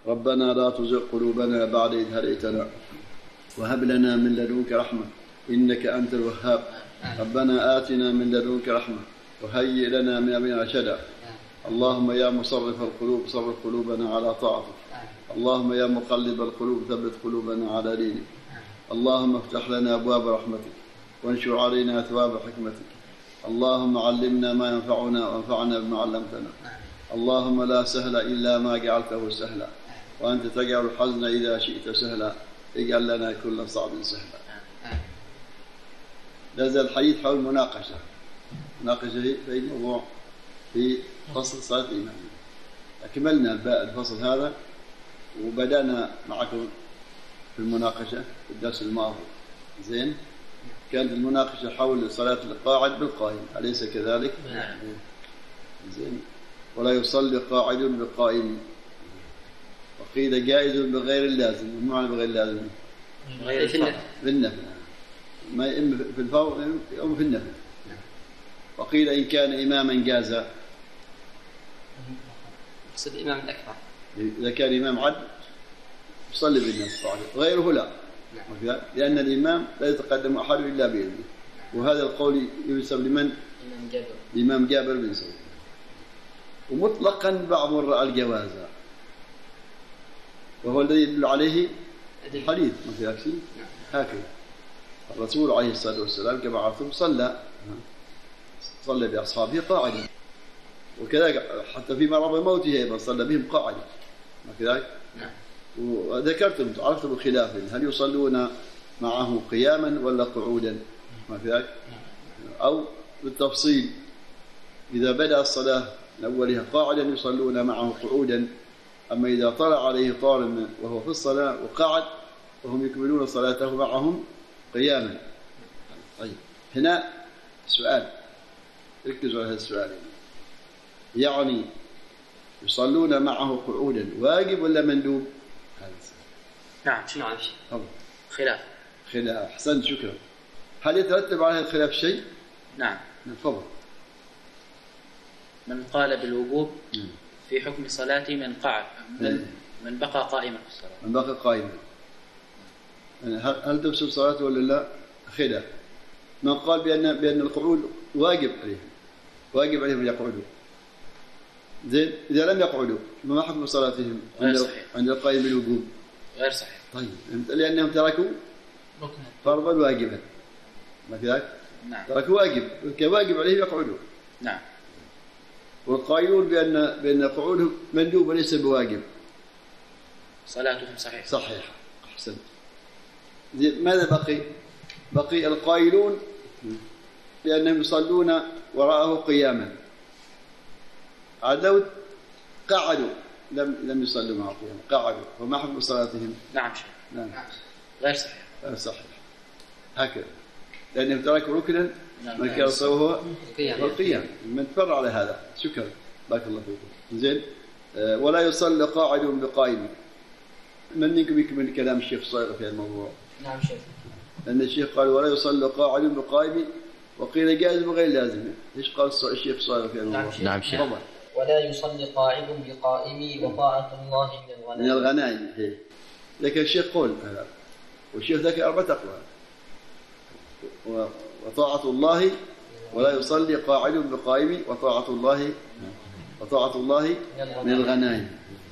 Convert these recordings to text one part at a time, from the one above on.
ربنا لا تزغ قلوبنا بعد إذ هديتنا وهب لنا من لدنك رحمة إنك أنت الوهاب. ربنا آتنا من لدنك رحمة وهيئ لنا من أمرنا رشدا. اللهم يا مصرف القلوب صرف قلوبنا على طاعتك. اللهم يا مقلب القلوب ثبت قلوبنا على دينك. اللهم افتح لنا أبواب رحمتك وانشر علينا ثواب حكمتك. اللهم علمنا ما ينفعنا وانفعنا بما علمتنا. اللهم لا سهل إلا ما جعلته سهلا وأنت تجعل الحزن إذا شئت سهلا. اجعل لنا كل صعب سهلا. نزل الحديث حول المناقشة. مناقشة في موضوع في فصل صلاة الإمام. أكملنا الفصل هذا وبدأنا معكم في المناقشة في الدرس الماضي. زين، كانت المناقشة حول صلاة القاعد بالقائم، أليس كذلك؟ نعم. زين، ولا يصلي قاعد بالقائم. وقيل جائز بغير اللازم. ما معنى بغير اللازم؟ غير بالنفل. ما إما في الفرض أو في النفل. وقيل إن كان إماما جاز. يقصد إمام الأكبر. إذا كان إمام عدل يصلي بالناس قاعدة، غيره لا. لأن الإمام لا يتقدم أحد إلا بإذنه. وهذا القول ينسب لمن؟ الإمام جابر بن سعيد. ومطلقا بعض رأى الجواز، وهو الذي يدل عليه الحديث ما في أكسي. هكذا الرسول عليه الصلاة والسلام كما عرفتم صلى بأصحابه قاعدا، وكذلك حتى في مرض موته أيضا صلى بهم قاعدا. ما كذلك؟ وذكرتم عرفتم الخلاف هل يصلون معه قياما ولا قعودا؟ ما كذلك؟ أو بالتفصيل إذا بدأ الصلاة من أولها قاعدا يصلون معه قعودا، أما إذا طلع عليه طال وهو في الصلاة وقعد وهم يكملون صلاته معهم قياما. طيب، هنا سؤال، ركزوا على هذا السؤال. يعني يصلون معه قعودا واجب ولا مندوب؟ نعم. شنو هذا الشيء؟ خلاف. أحسنت، شكرا. هل يترتب على هذا الخلاف شيء؟ نعم. تفضل. من قال بالوجوب في حكم صلاة من قعد من بقى قائما في الصلاة. من بقى قائما. هل تفسد صلاته ولا لا؟ خلاف. من قال بأن القعود واجب عليهم أن يقعدوا. زين، إذا لم يقعدوا ما حكم صلاتهم عند القائم بالوجوب؟ غير صحيح. طيب، لأنهم تركوا فرضا واجبا. ما كذلك؟ نعم. تركوا واجب، كواجب عليهم يقعدوا. نعم. والقائلون بأن قعودهم مندوب وليس بواجب صلاتهم صحيحة. أحسنت. ماذا بقي القائلون بأنهم يصلون وراءه قياما. عدوا قعدوا لم يصلوا معه قياما، قعدوا، وما حكم صلاتهم؟ نعم. نعم. غير صحيح. هكذا، لأنهم تركوا ركنا من كان صوه القيام. من تفرع على هذا. شكرا، بارك الله فيكم. زين، ولا يصلي قاعد بقائم. من منكم يكمل كلام الشيخ صايغ في الموضوع؟ نعم شيخ. لأن الشيخ قال ولا يصلي قاعد بقائم، وقيل جائز بغير لازم. ليش قال الشيخ صايغ في الموضوع؟ نعم شيخ. ولا يصلي قاعد بقائم وطاعة الله من الغنائم. لكن الشيخ قول هذا، والشيخ ذكر 4 أقوال. وطاعة الله ولا يصلي قاعد بقائم وطاعة الله من الغنائم.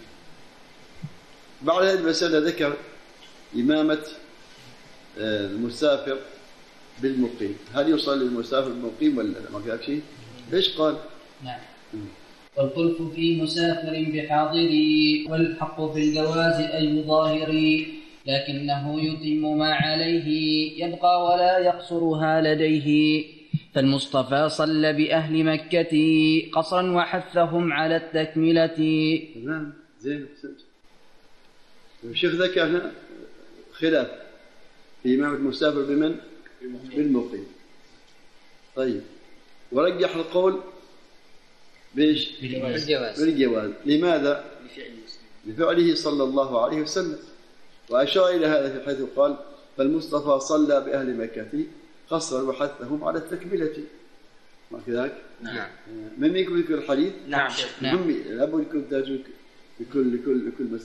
بعد هذه المسألة ذكر إمامة المسافر بالمقيم. هل يصلي المسافر بالمقيم ولا لا؟ ما في شيء. ليش قال؟ نعم. والخلف في مسافر بحاضري والحق في الجواز أي ظاهري، لكنه يتم ما عليه يبقى ولا يقصرها لديه. فالمصطفى صلى بأهل مكة قصرا وحثهم على التكملة. زين. الشيخ ذكر هنا خلاف في إمامة المسافر بمن؟ بالمقيم. طيب، ورجح القول بالجواز. لماذا؟ لفعله صلى الله عليه وسلم. وأشار إلى هذا في حيث قال فالمصطفى صلى بأهل مكة قصرا وحثهم على التكملة. ما كذلك؟ نعم. من يكون الحديث؟ نعم. لابد يكون تاجك بكل مسألة.